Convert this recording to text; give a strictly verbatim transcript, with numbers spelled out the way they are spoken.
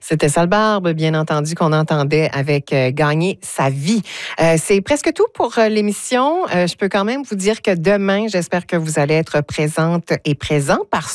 C'était Sale Barbe, bien entendu, qu'on entendait avec euh, Gagner sa vie. Euh, c'est presque tout pour euh, l'émission. Euh, je peux quand même vous dire que demain, j'espère que vous allez être présente et présent parce